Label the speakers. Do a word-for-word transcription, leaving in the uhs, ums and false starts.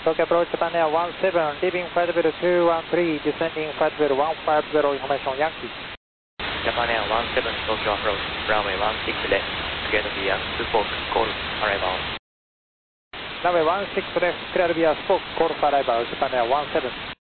Speaker 1: Tokyo approach Japan Air one seven, leaving flight level two one three, descending flight level one five zero, information Yankee.
Speaker 2: Japan Air one seven, Tokyo approach, runway one six left, cleared via Spoke, call arrival.
Speaker 1: Runway one six left, cleared via Spoke, call arrival, Japan Air one seven.